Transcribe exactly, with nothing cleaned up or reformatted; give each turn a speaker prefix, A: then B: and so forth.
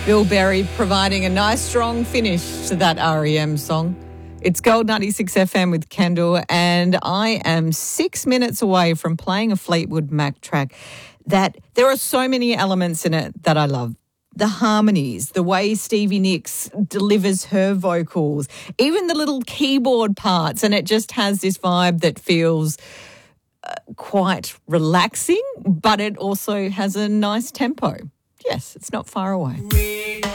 A: Bill Berry providing a nice strong finish to that R E M song. It's Gold ninety-six F M with Kendall, and I am six minutes away from playing a Fleetwood Mac track that there are so many elements in it that I love. The harmonies, the way Stevie Nicks delivers her vocals, even the little keyboard parts, and it just has this vibe that feels uh, quite relaxing, but it also has a nice tempo. Yes, it's not far away.